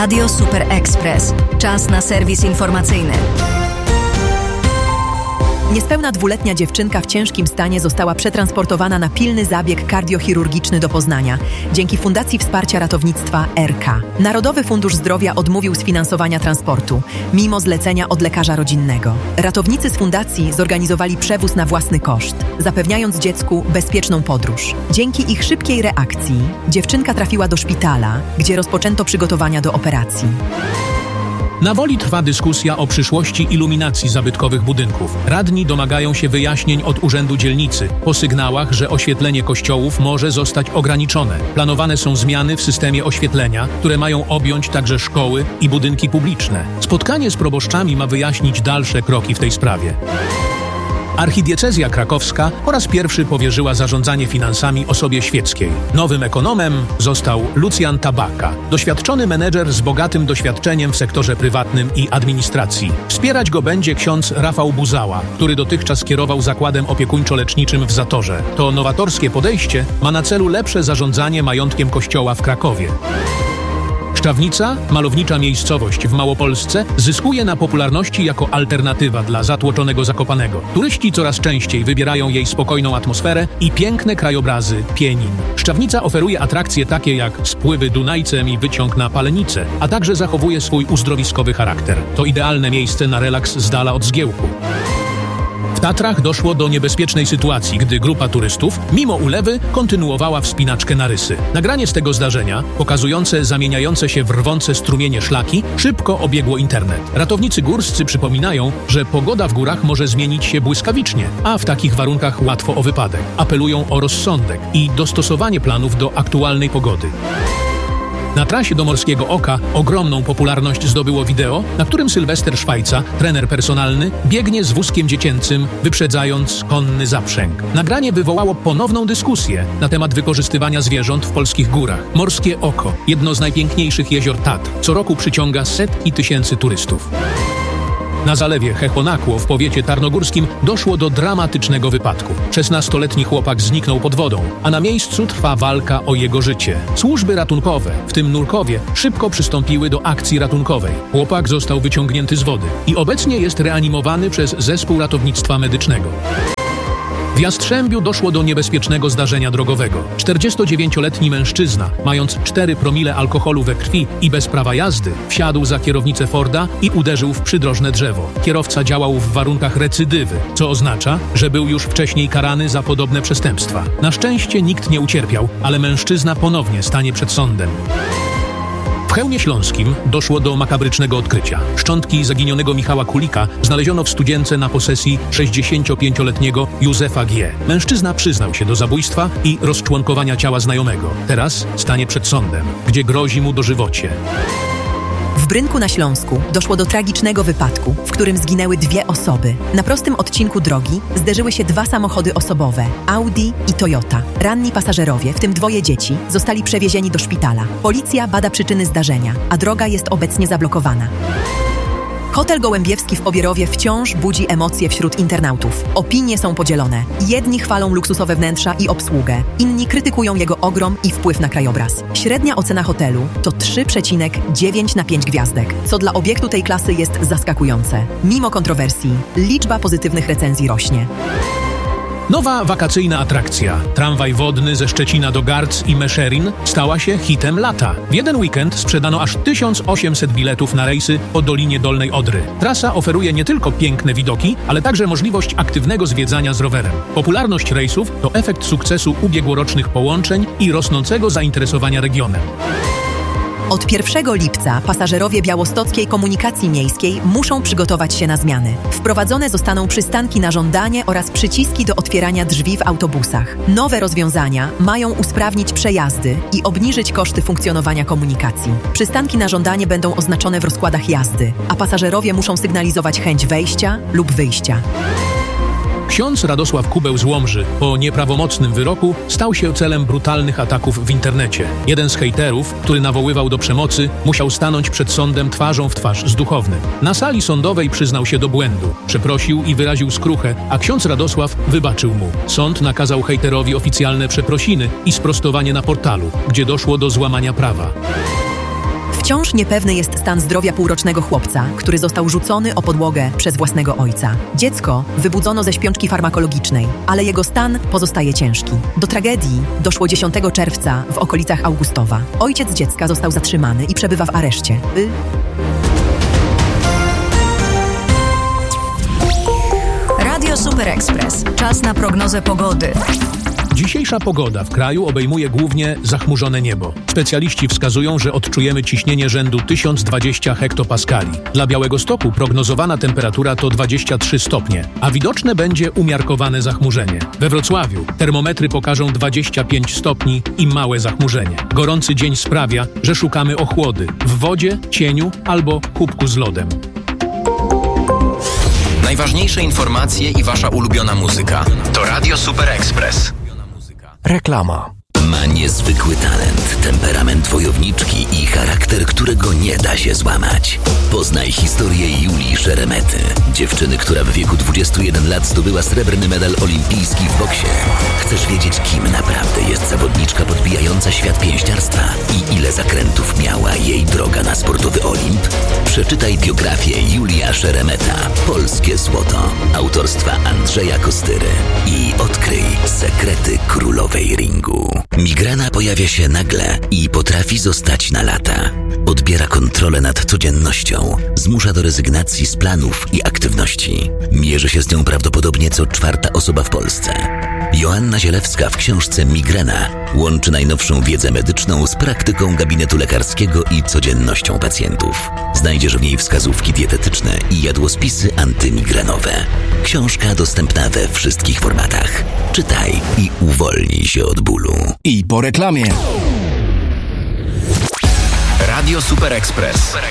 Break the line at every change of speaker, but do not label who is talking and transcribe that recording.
Radio Super Express. Czas na serwis informacyjny.
Niespełna 2-letnia dziewczynka w ciężkim stanie została przetransportowana na pilny zabieg kardiochirurgiczny do Poznania dzięki Fundacji Wsparcia Ratownictwa RK. Narodowy Fundusz Zdrowia odmówił sfinansowania transportu, mimo zlecenia od lekarza rodzinnego. Ratownicy z fundacji zorganizowali przewóz na własny koszt, zapewniając dziecku bezpieczną podróż. Dzięki ich szybkiej reakcji dziewczynka trafiła do szpitala, gdzie rozpoczęto przygotowania do operacji.
Na Woli trwa dyskusja o przyszłości iluminacji zabytkowych budynków. Radni domagają się wyjaśnień od Urzędu Dzielnicy po sygnałach, że oświetlenie kościołów może zostać ograniczone. Planowane są zmiany w systemie oświetlenia, które mają objąć także szkoły i budynki publiczne. Spotkanie z proboszczami ma wyjaśnić dalsze kroki w tej sprawie. Archidiecezja krakowska po raz pierwszy powierzyła zarządzanie finansami osobie świeckiej. Nowym ekonomem został Lucjan Tabaka, doświadczony menedżer z bogatym doświadczeniem w sektorze prywatnym i administracji. Wspierać go będzie ksiądz Rafał Buzała, który dotychczas kierował zakładem opiekuńczo-leczniczym w Zatorze. To nowatorskie podejście ma na celu lepsze zarządzanie majątkiem kościoła w Krakowie. Szczawnica, malownicza miejscowość w Małopolsce, zyskuje na popularności jako alternatywa dla zatłoczonego Zakopanego. Turyści coraz częściej wybierają jej spokojną atmosferę i piękne krajobrazy Pienin. Szczawnica oferuje atrakcje takie jak spływy Dunajcem i wyciąg na Palenicę, a także zachowuje swój uzdrowiskowy charakter. To idealne miejsce na relaks z dala od zgiełku. W Tatrach doszło do niebezpiecznej sytuacji, gdy grupa turystów, mimo ulewy, kontynuowała wspinaczkę na Rysy. Nagranie z tego zdarzenia, pokazujące zamieniające się w rwące strumienie szlaki, szybko obiegło internet. Ratownicy górscy przypominają, że pogoda w górach może zmienić się błyskawicznie, a w takich warunkach łatwo o wypadek. Apelują o rozsądek i dostosowanie planów do aktualnej pogody. Na trasie do Morskiego Oka ogromną popularność zdobyło wideo, na którym Sylwester Szwajca, trener personalny, biegnie z wózkiem dziecięcym, wyprzedzając konny zaprzęg. Nagranie wywołało ponowną dyskusję na temat wykorzystywania zwierząt w polskich górach. Morskie Oko, jedno z najpiękniejszych jezior Tatr, co roku przyciąga setki tysięcy turystów. Na zalewie Chechonakło w powiecie tarnogórskim doszło do dramatycznego wypadku. 16-letni chłopak zniknął pod wodą, a na miejscu trwa walka o jego życie. Służby ratunkowe, w tym nurkowie, szybko przystąpiły do akcji ratunkowej. Chłopak został wyciągnięty z wody i obecnie jest reanimowany przez zespół ratownictwa medycznego. W Jastrzębiu doszło do niebezpiecznego zdarzenia drogowego. 49-letni mężczyzna, mając 4 promile alkoholu we krwi i bez prawa jazdy, wsiadł za kierownicę Forda i uderzył w przydrożne drzewo. Kierowca działał w warunkach recydywy, co oznacza, że był już wcześniej karany za podobne przestępstwa. Na szczęście nikt nie ucierpiał, ale mężczyzna ponownie stanie przed sądem. W Chełmie Śląskim doszło do makabrycznego odkrycia. Szczątki zaginionego Michała Kulika znaleziono w studzience na posesji 65-letniego Józefa G. Mężczyzna przyznał się do zabójstwa i rozczłonkowania ciała znajomego. Teraz stanie przed sądem, gdzie grozi mu dożywocie.
W Brynku na Śląsku doszło do tragicznego wypadku, w którym zginęły 2 osoby. Na prostym odcinku drogi zderzyły się 2 samochody osobowe, Audi i Toyota. Ranni pasażerowie, w tym 2 dzieci, zostali przewiezieni do szpitala. Policja bada przyczyny zdarzenia, a droga jest obecnie zablokowana. Hotel Gołębiewski w Pobierowie wciąż budzi emocje wśród internautów. Opinie są podzielone. Jedni chwalą luksusowe wnętrza i obsługę, inni krytykują jego ogrom i wpływ na krajobraz. Średnia ocena hotelu to 3,9 na 5 gwiazdek, co dla obiektu tej klasy jest zaskakujące. Mimo kontrowersji, liczba pozytywnych recenzji rośnie.
Nowa wakacyjna atrakcja, tramwaj wodny ze Szczecina do Garc i Meszherin, stała się hitem lata. W jeden weekend sprzedano aż 1800 biletów na rejsy po Dolinie Dolnej Odry. Trasa oferuje nie tylko piękne widoki, ale także możliwość aktywnego zwiedzania z rowerem. Popularność rejsów to efekt sukcesu ubiegłorocznych połączeń i rosnącego zainteresowania regionem.
Od 1 lipca pasażerowie białostockiej komunikacji miejskiej muszą przygotować się na zmiany. Wprowadzone zostaną przystanki na żądanie oraz przyciski do otwierania drzwi w autobusach. Nowe rozwiązania mają usprawnić przejazdy i obniżyć koszty funkcjonowania komunikacji. Przystanki na żądanie będą oznaczone w rozkładach jazdy, a pasażerowie muszą sygnalizować chęć wejścia lub wyjścia.
Ksiądz Radosław Kubeł z Łomży po nieprawomocnym wyroku stał się celem brutalnych ataków w internecie. Jeden z hejterów, który nawoływał do przemocy, musiał stanąć przed sądem twarzą w twarz z duchownym. Na sali sądowej przyznał się do błędu, przeprosił i wyraził skruchę, a ksiądz Radosław wybaczył mu. Sąd nakazał hejterowi oficjalne przeprosiny i sprostowanie na portalu, gdzie doszło do złamania prawa.
Wciąż niepewny jest stan zdrowia półrocznego chłopca, który został rzucony o podłogę przez własnego ojca. Dziecko wybudzono ze śpiączki farmakologicznej, ale jego stan pozostaje ciężki. Do tragedii doszło 10 czerwca w okolicach Augustowa. Ojciec dziecka został zatrzymany i przebywa w areszcie.
Radio Super Express. Czas na prognozę pogody.
Dzisiejsza pogoda w kraju obejmuje głównie zachmurzone niebo. Specjaliści wskazują, że odczujemy ciśnienie rzędu 1020 hektopaskali. Dla Białegostoku prognozowana temperatura to 23 stopnie, a widoczne będzie umiarkowane zachmurzenie. We Wrocławiu termometry pokażą 25 stopni i małe zachmurzenie. Gorący dzień sprawia, że szukamy ochłody w wodzie, cieniu albo kubku z lodem.
Najważniejsze informacje i wasza ulubiona muzyka. To Radio Super Express.
Reklama.
Ma niezwykły talent, temperament wojowniczki i charakter, którego nie da się złamać. Poznaj historię Julii Szeremety, dziewczyny, która w wieku 21 lat zdobyła srebrny medal olimpijski w boksie. Chcesz wiedzieć, kim naprawdę jest zawodniczka podbijająca świat pięściarstwa i ile zakrętów miała jej droga na sportowy Olimp? Przeczytaj biografię Julia Szeremeta, Polskie Złoto, autorstwa Andrzeja Kostyry i odkryj sekrety królowej ringu. Migrena pojawia się nagle i potrafi zostać na lata. Odbiera kontrolę nad codziennością, zmusza do rezygnacji z planów i aktywności. Mierzy się z nią prawdopodobnie co 4. osoba w Polsce. Joanna Zielewska w książce Migrena łączy najnowszą wiedzę medyczną z praktyką gabinetu lekarskiego i codziennością pacjentów. Znajdziesz w niej wskazówki dietetyczne i jadłospisy antymigrenowe. Książka dostępna we wszystkich formatach. Czytaj i uwolnij się od bólu.
I po reklamie.
Radio Super Express.